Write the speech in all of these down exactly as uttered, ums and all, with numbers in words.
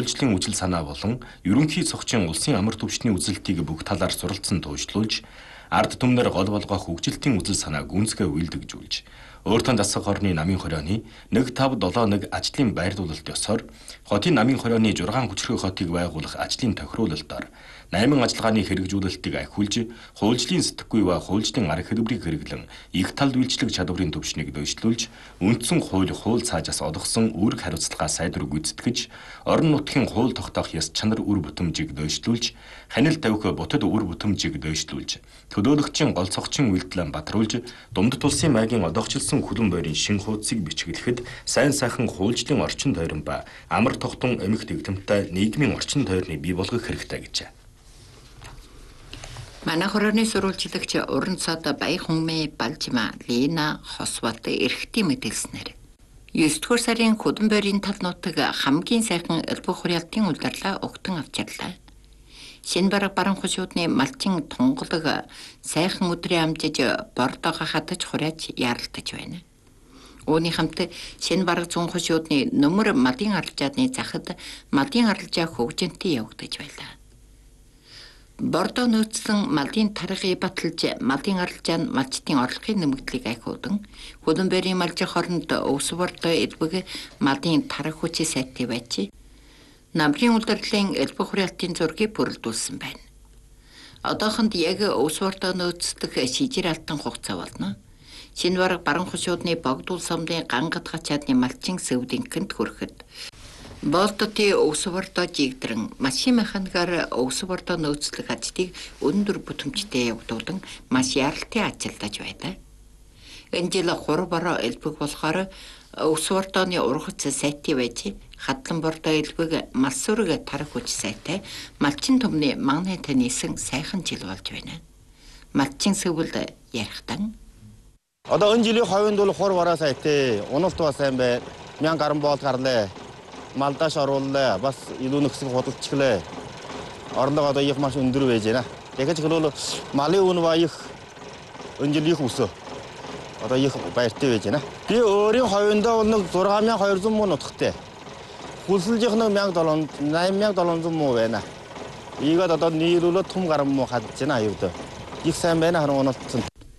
хуульчлалын үжил санаа болон ерөнхий цогцын улсын амар түвшний үзэлтийг бүх талаар суралцсан туужлуулж, ард түмнэр гол болгох хөгжилтийн үзэл санааг гүнзгий үйлдвэжүүлж, өөртөө засаг хорны намын хорионы нэг тав долоо нэг ажлын байрлуулалт ёсоор хотын намын хорионы жургаан хүчрхэг хотыг байгуулах ажлын тохируулалтаар найман ажиллагааны хэрэгжүүлэлтийг ахиулж, хуульчлалын сэтгэхгүй ба хуульчлалын арга хэлбэрийг хэрэглэн их талд үйлчлэг чадварын түвшнийг дэвшлүүлж, үндсэн хууль хууль цаажаас олгосон үүрэг хариуцлагаа сайдвар гүйцэтгэж, орон нутгийн хууль тогтоох ёс чанар үр бүтэмжийг дэвшлүүлж, ханил тавих бутад үр бүтэмжийг дэвшлүүлж, төлөөлөгчийн гол цогцын үйлдэлээ батруулж, Дундад улсын маягийн одоогчлсон хөлөн бойрын шин хуудсыг бичиглэхэд сайн сайхан хуульчлалын орчин тойрон ба амар тогтун эмх дэвтэмтэй нийгмийн орчин тойрныг бий болгох хэрэгтэй гэжээ. Манай хорооны сурвалжлагч уран цод Баян-Хүнмээ Балжима Лина Хосбат эрхтийн мэдээлснээр есдүгээр сарын хөлөн бойрын тал нутаг хамгийн сайхан элбэг хураалтын улирлаа өгтөн авчирлаа. Шинэ бараг баранхуй шүүдний малчин тунгалаг сайхан өдрийн амжиж бордоогоо хатаж хурааж яаралтаж байна. Үүний хамт шинэ бараг зүүнхуй шүүдний нөмөр мадын аралжааны захад мадын аралжаа хөгжинтэй явагдаж байлаа. Бордоо нөөцлөн малын тархыг баталж, малын аралжаан малчтын орлогын нэмэгдлийг ахиулан, хөлөн бойрын малжих хоронд өвс бордоо элбэг малын тарх хүчи сайтай байж, намрын улирлын элбэг хураалтын зургийг бүрэлдүүлсэн байна. Одоохонд яг өвс бордоо нөөцлөх шижир алтан хугацаа болно. Шинэ бараг баранхуй шүүдний богдуул сумдын гангад хачаадны малчин сэвдинхэнд хүрэхэд Болтоти өвс бордоо жигдрэн машин механикаар өвс бордоо нөөцлөх ажлыг өндөр бүтэмжтэй явуулан маш яралтын ажилдаж байлаа. Энэ жил хур бороо элбэг болохоор өвс бордооны ургац сайтай байж, хадлан бордоо элбэг мас сүрэг тарх хүч сайтай, малчин төмний магнай танисан сайхан жил болж байна. Малчин сэвэл ярихтан. Одоо энэ жилийн хойнд бол хур бороо сайтай, уналт ба сайн бай, мянган гаруй боол гарлаа. Малдаш орууллаа, бас илүү нөхцөл худалдчихлаа. Орноо одоо их маш өндөр байж байна. Тэгэхэд хөлөө малын үн ба их өнжил их өсөө. Одоо их баяртай байж байна. Би өөрийн хойндоо бол нэг зургаан мянган хоёр зуун муу нутагтай. Хүлсэлжих нэг мянган долоон мянган долоон зуун муу байна. Ийгээд одоо нийлүүлээд том гарам муу хадж байна аюултай. Их сайн байна харин уналцсан.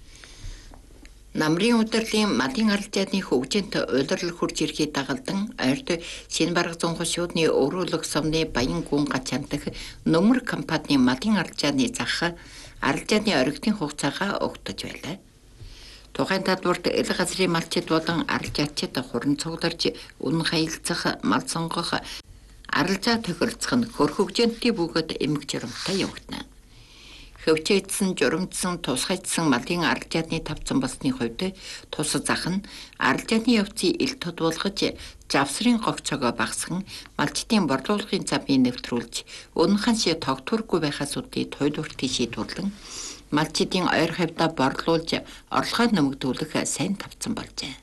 Намрын удирлын малын аралжааны хөгжинт удирдал хурж ирэхийг дагалдан ойрд шинэ бараг зүүнхуй шүүдний өрөөлөх сумны Баян-Гүн гачаандах нөмөр компани малын аралжааны зах аралжааны оригдын хугацаагаа өгдөж байлаа. Тухайн талбарт ил газрын малчид болон аралжаачид хуран цугларж үнэн хаялцах, мал сонгох, аралжаа тохиролцох нь хөр хөгжинтийн бөгөөд эмх журамтай явагдана. Хөвчээдсэн, журамдсан, тусгайдсан малын аралжааны тавцан болсны хувьд тус зах нь аралжааны явцыг ил тод болгож, завсрын говцоогоо багасган, малчтын борлуулгын замыг нэвтрүүлж, өнөн ханш тогтворгүй байхаас үүдээ туйлууртыг шийдвэрлэн, малчдын ойр хавьдаа борлуулж, орлогоо нэмэгдүүлэх сайн тавцан болжээ.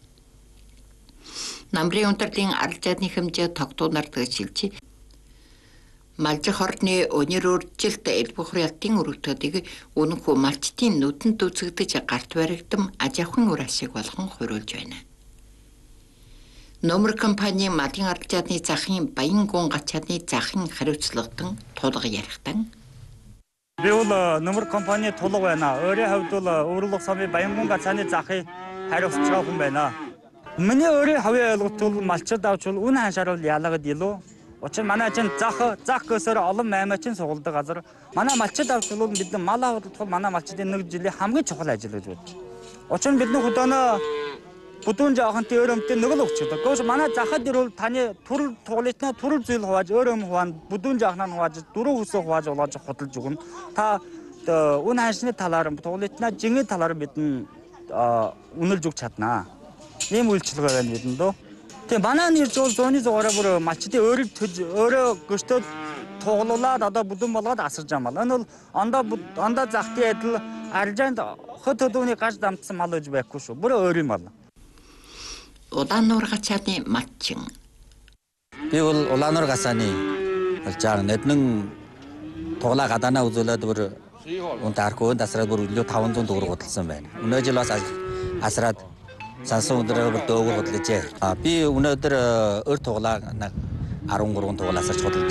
Намрын удирлын аралжааны хэмжээ тогтуунаар дэвшилж, малжих хорны өнөр үржилт элбэг хураалтын өргөдөлтийг үнэнхүү малчтын нүдэнд үзэгдэж гарт баригдам аж ахуйн үр ашиг болгон хуриулж байна. Нөмөр компани малын аралжааны захын Баян-Гүн гачаадны захын хариуцлагатан тулга ярихтан. Би бол нөмөр компани тулга байна. Өөрийн хувьд бол өвөрлөг сумын Баян-Гүн гачаадны захыг хариуцж байгаа хүн байна. Миний өөрийн хувийн ойлголт бол малчид авч бол үн ханшаар яалагд илүү. Учир манай чинь зах зах гэсээр олон маймаачин сугалдаг газар. Манай малчид авч бол бид мал авалдах манай малчдын нэг жилийн хамгийн чухал ажил гэж бодож. Учир нь бидний хөдөөнөө бүдүүн жаахантай өрөмтэй нэг л өгчдөг. Гэхдээ манай захад ирвэл таны төрөл тугалитнаа төрөл зүйл хувааж өрөм хуваан бүдүүн жаахнаа хувааж дөрөв хүсээ хувааж улааж худалж өгнө. Та үн ханшны талаар тугалитнаа жингийн талаар бидэн үнэлж өгч чаднаа. Ийм үйлчлэг байна бидэнд дөө. Тэгээ манай нэр зүүн зүүнний зугаараа бүр малчдын өөрөө өөрөө гөртөд туглуулад одоо бүдүүн болгоод асарж байгаа мал. Энэ бол ондоо ондоо захтын адил арилжаанд хот хөдөөний гаж дамжсан мал гэж байхгүй шүү. Бүр өөрийн мал. Улаануур гачаадны малчин. Би бол Улаануур гасааны болж байгаа. Нэднэн туглаа гадаанаа үзүүлээд бүр унт аркуунд асраад бүр илүү таван зуун төгрөг худалсан байна. Өнөө жил бас асраад сансан өдрөөр дөөгөр хөдлөжээ. Би өнөөдөр өр туглаа арван гурван туглаасарч хөдөлж